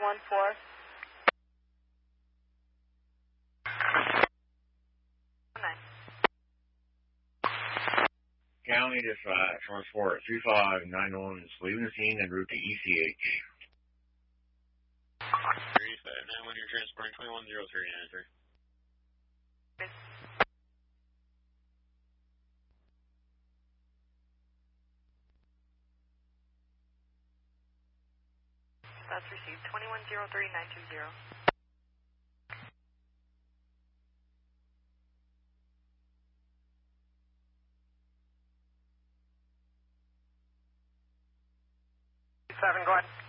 14. County Dispatch, transport 2591 is leaving the scene en route to ECH. 3591, you're transporting 2103, answer. That's received 2103920. Seven, go ahead.